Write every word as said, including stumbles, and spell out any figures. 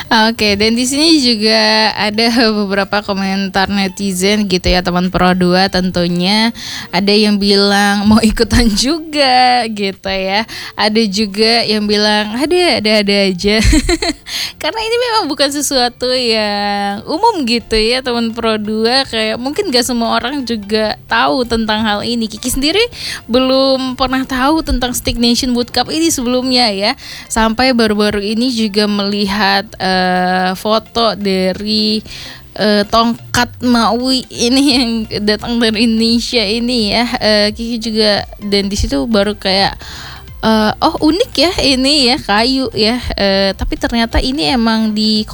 Oke, dan di sini juga ada beberapa komentar netizen gitu ya, teman Pro dua tentunya. Ada yang bilang mau ikutan juga gitu ya. Ada juga yang bilang ada ada-ada aja. Karena ini memang bukan sesuatu yang umum gitu ya, teman Pro dua, kayak mungkin gak semua orang juga tahu tentang hal ini. Kiki sendiri belum pernah tahu tentang Stick Nation Boot Cup ini sebelumnya ya. Sampai baru-baru ini juga melihat uh, foto dari uh, tongkat Maui ini yang datang dari Indonesia ini ya. Uh, Kiki juga, dan di situ baru kayak uh, oh unik ya ini ya, kayu ya. Uh, tapi ternyata ini emang di